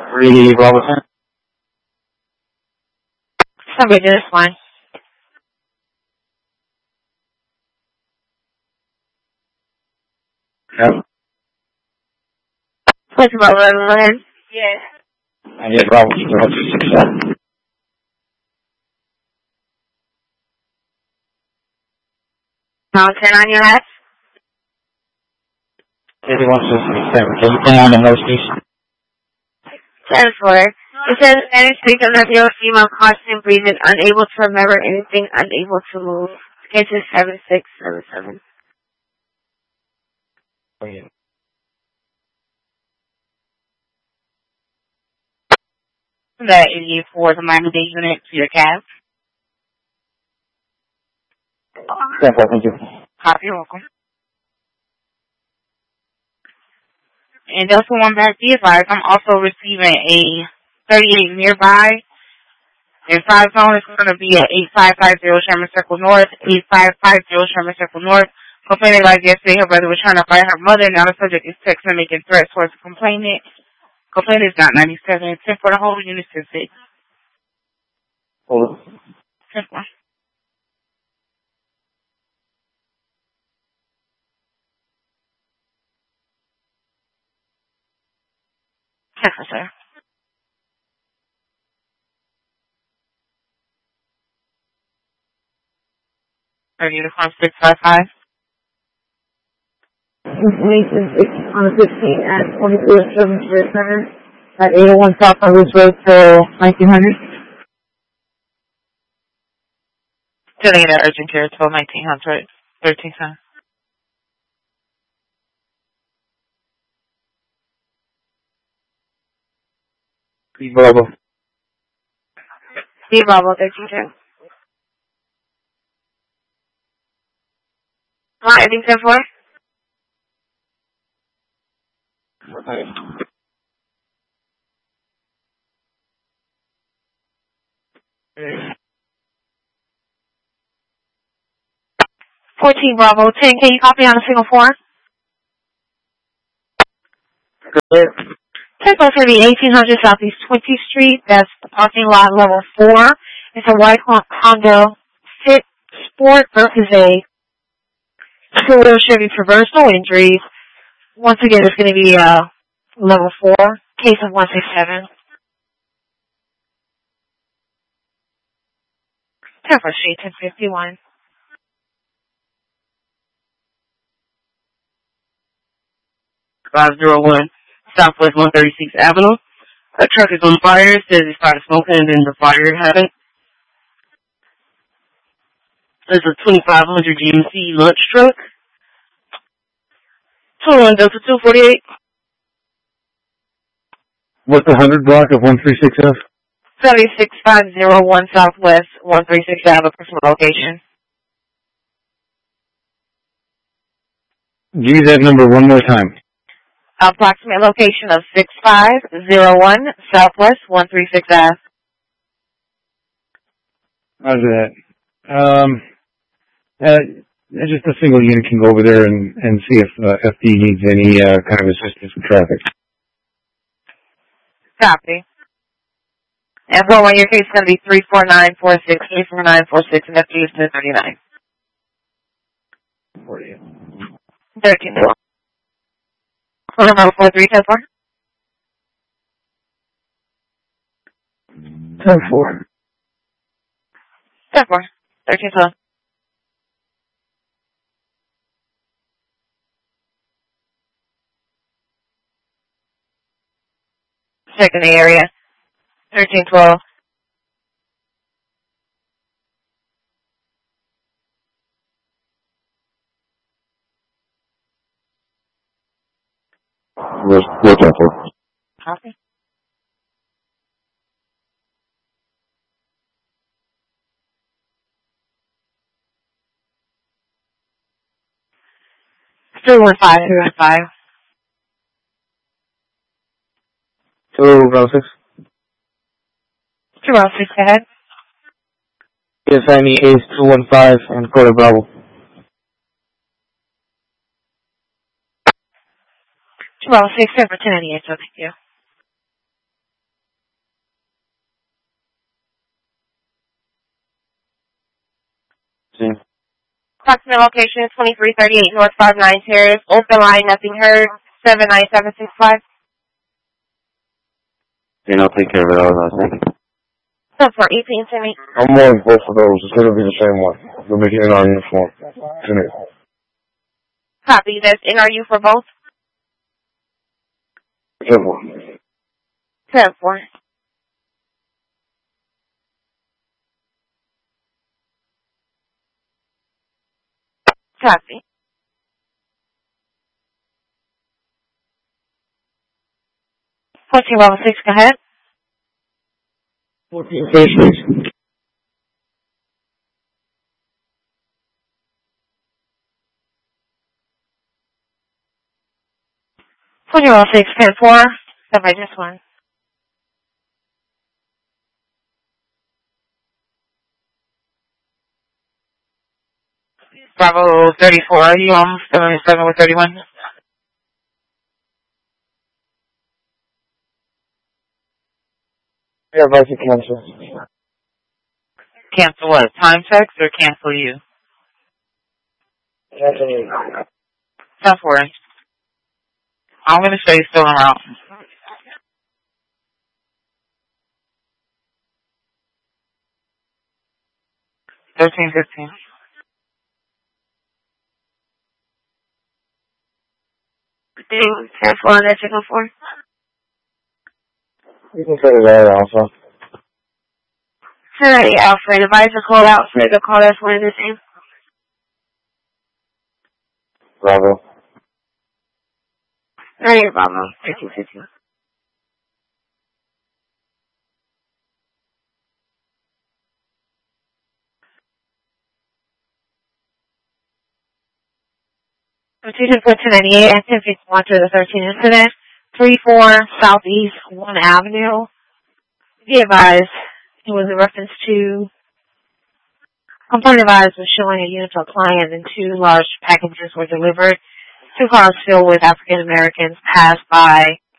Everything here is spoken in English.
Really, Robinson? Somebody do this one. Yep. What's about Robinson? Yes. I get Robinson. 267. Now 10 on your hat. 8167. Can you put on the note, please? 10-4. It says, any speaker of your female constant breathing, unable to remember anything, unable to move. Case is 7677. Oh, yeah. That 88-4 is a Miami-Dade unit to your cab. Thank you. You're welcome. And also one back, be advised, I'm also receiving a 38 nearby. And 5 zone is going to be at 8550 Sherman Circle North, 8550 Sherman Circle North. Complainant like yesterday, her brother was trying to fight her mother. Now the subject is texting making threats towards the complainant. Complainant is not 97. 10 for the whole unit to 6. Hold on. 10 for. Sir. Uniform 655. Information on the 15 at 2207 at 801 South Congress Road till 1900. Filling in urgent care till 1900. 13 cents. Bravo. Bravo, 13 cents. Anything 10-4? Okay. Mm. 14 Bravo, 10. Can you copy on a single 4? Good. 10 goes to the 1800 Southeast 20th Street. That's the parking lot level 4. It's a white Honda Fit Sport versus a two-wheel Chevy Traverse. No injuries. Once again, it's going to be level 4, case of 167. 10 for Street, 1051. Southwest 136th Avenue. A truck is on fire. Says it started smoking and then the fire happened. There's a 2500 GMC lunch truck. 21 Delta 248. What's the 100 block of 136F? 76501 Southwest 136 Avenue, personal location. Give me that number one more time. Approximate location of 6501 Southwest 136 Ave. Roger that. Just a single unit can go over there and see if FD needs any kind of assistance with traffic. Copy. And for one, your case is going to be 34946, 34946, and FD is 239. 13. Number 4310-4. 10-4. 10-4. 13-12. Check in the area. 1312. What's that for? Copy. Three one five. 206. 206 ahead. Yes, I need Ace 215 and Quarter Bravo. 206 over 1098, so thank you. Approximate location is 2338 North 59 Terrace. Open line, nothing heard. 79765. Then I'll take care of it all. Thank you. So for 18 to me. I'm on both of those. It's going to be the same one. We'll make it in our uniform. Copy. That's NRU for both. 10-4. 10-4. Copy. 1406, go ahead. 1436. Four 10-4. Step by this one. Bravo 34, are you on 77 with 31? Yeah, I'd like to cancel. Cancel what? Time checks or cancel you? Cancel you. 10-4. I'm going to show you still around. $13.15. Careful on that signal 4. You can set it out also. Alright, Alfred. Advisor call out for the call that's one in the same. Bravo. Alright, Bravo. 13-15. Rotation 1498 at 1051 to the 13 incident. 34 Southeast 1 Avenue. Be advised, it was a reference to component advised was showing a unit to a client and 2 large packages were delivered. 2 cars filled with African Americans passed by